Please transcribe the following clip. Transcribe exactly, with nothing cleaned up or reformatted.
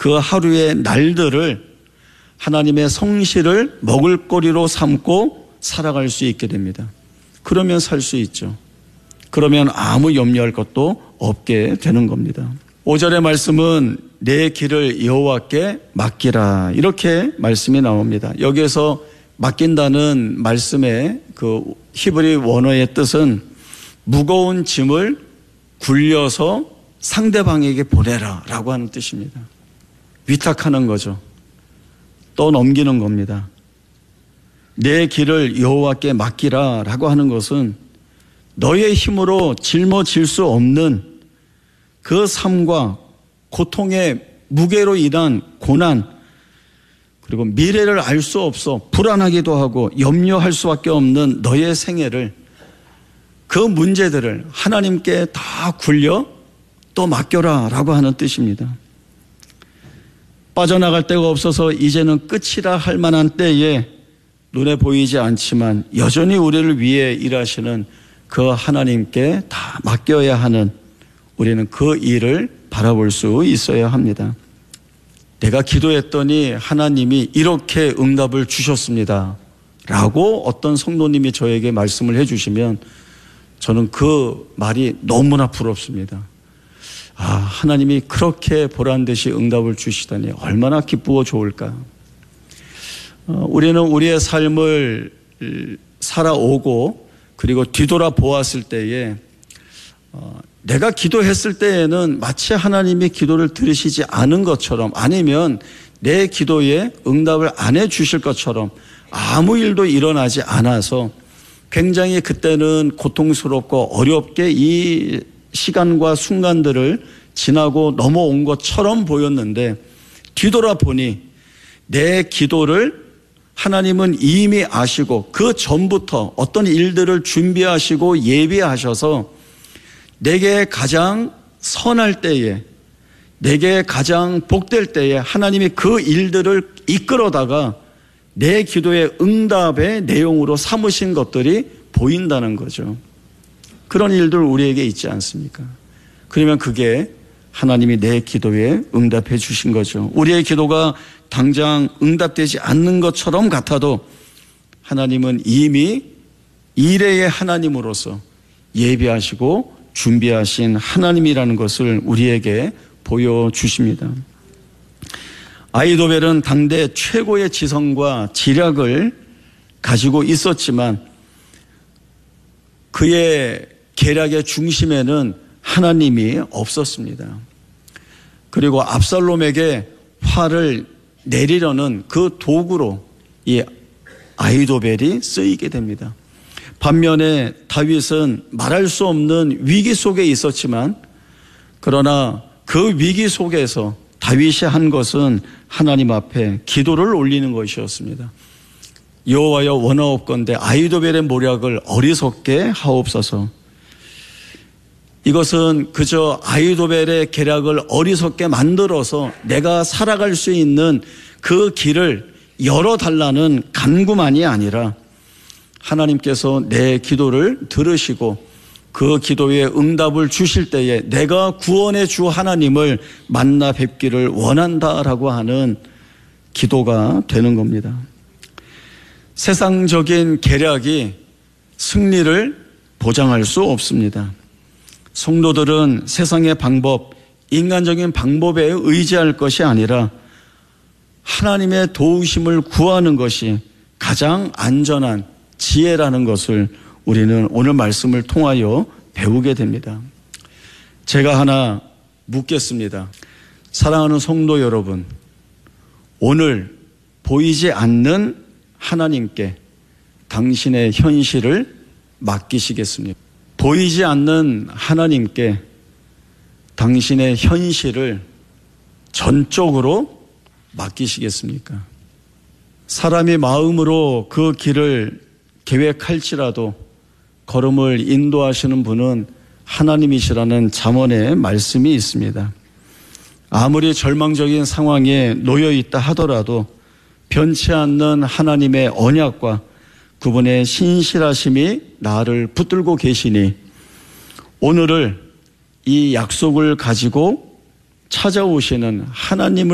그 하루의 날들을 하나님의 성실을 먹을거리로 삼고 살아갈 수 있게 됩니다. 그러면 살 수 있죠. 그러면 아무 염려할 것도 없게 되는 겁니다. 오 절의 말씀은 내 길을 여호와께 맡기라, 이렇게 말씀이 나옵니다. 여기에서 맡긴다는 말씀의 그 히브리 원어의 뜻은 무거운 짐을 굴려서 상대방에게 보내라 라고 하는 뜻입니다. 위탁하는 거죠. 또 넘기는 겁니다. 내 길을 여호와께 맡기라 라고 하는 것은 너의 힘으로 짊어질 수 없는 그 삶과 고통의 무게로 인한 고난, 그리고 미래를 알 수 없어 불안하기도 하고 염려할 수밖에 없는 너의 생애를, 그 문제들을 하나님께 다 굴려 또 맡겨라 라고 하는 뜻입니다. 빠져나갈 데가 없어서 이제는 끝이라 할 만한 때에 눈에 보이지 않지만 여전히 우리를 위해 일하시는 그 하나님께 다 맡겨야 하는, 우리는 그 일을 바라볼 수 있어야 합니다. 내가 기도했더니 하나님이 이렇게 응답을 주셨습니다 라고 어떤 성도님이 저에게 말씀을 해주시면 저는 그 말이 너무나 부럽습니다. 아, 하나님이 그렇게 보란듯이 응답을 주시다니 얼마나 기쁘고 좋을까. 어, 우리는 우리의 삶을 살아오고 그리고 뒤돌아 보았을 때에 어, 내가 기도했을 때에는 마치 하나님이 기도를 들으시지 않은 것처럼, 아니면 내 기도에 응답을 안 해주실 것처럼 아무 일도 일어나지 않아서 굉장히 그때는 고통스럽고 어렵게 이 시간과 순간들을 지나고 넘어온 것처럼 보였는데, 뒤돌아보니 내 기도를 하나님은 이미 아시고 그 전부터 어떤 일들을 준비하시고 예비하셔서 내게 가장 선할 때에, 내게 가장 복될 때에 하나님이 그 일들을 이끌어다가 내 기도의 응답의 내용으로 삼으신 것들이 보인다는 거죠. 그런 일들 우리에게 있지 않습니까? 그러면 그게 하나님이 내 기도에 응답해 주신 거죠. 우리의 기도가 당장 응답되지 않는 것처럼 같아도 하나님은 이미 이레의 하나님으로서 예비하시고 준비하신 하나님이라는 것을 우리에게 보여주십니다. 아히도벨은 당대 최고의 지성과 지략을 가지고 있었지만 그의 계략의 중심에는 하나님이 없었습니다. 그리고 압살롬에게 화를 내리려는 그 도구로 이 아히도벨이 쓰이게 됩니다. 반면에 다윗은 말할 수 없는 위기 속에 있었지만, 그러나 그 위기 속에서 다윗이 한 것은 하나님 앞에 기도를 올리는 것이었습니다. 여호와여 원하옵건대 아히도벨의 모략을 어리석게 하옵소서. 이것은 그저 아히도벨의 계략을 어리석게 만들어서 내가 살아갈 수 있는 그 길을 열어달라는 간구만이 아니라 하나님께서 내 기도를 들으시고 그 기도에 응답을 주실 때에 내가 구원의 주 하나님을 만나 뵙기를 원한다라고 하는 기도가 되는 겁니다. 세상적인 계략이 승리를 보장할 수 없습니다. 성도들은 세상의 방법, 인간적인 방법에 의지할 것이 아니라 하나님의 도우심을 구하는 것이 가장 안전한 지혜라는 것을 우리는 오늘 말씀을 통하여 배우게 됩니다. 제가 하나 묻겠습니다. 사랑하는 성도 여러분, 오늘 보이지 않는 하나님께 당신의 현실을 맡기시겠습니까? 보이지 않는 하나님께 당신의 현실을 전적으로 맡기시겠습니까? 사람이 마음으로 그 길을 계획할지라도 걸음을 인도하시는 분은 하나님이시라는 잠언의 말씀이 있습니다. 아무리 절망적인 상황에 놓여 있다 하더라도 변치 않는 하나님의 언약과 그분의 신실하심이 나를 붙들고 계시니 오늘을 이 약속을 가지고 찾아오시는 하나님을